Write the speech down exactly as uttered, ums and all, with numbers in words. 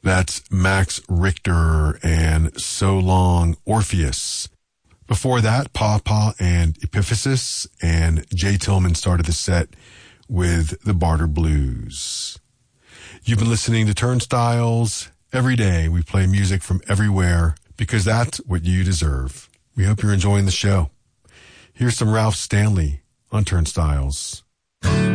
That's Max Richter and So Long Orpheus. Before that, Pawpaw and Epiphysis, and Jay Tillman started the set with the Barter Blues. You've been listening to Turnstiles. Every day we play music from everywhere because that's what you deserve. We hope you're enjoying the show. Here's some Ralph Stanley on Turnstiles.